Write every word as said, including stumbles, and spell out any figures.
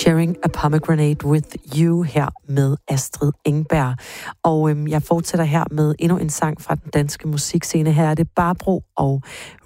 Sharing a Pomegranate with You her med Astrid Engberg. Og øhm, jeg fortsætter her med endnu en sang fra den danske musikscene. Her er det Barbro og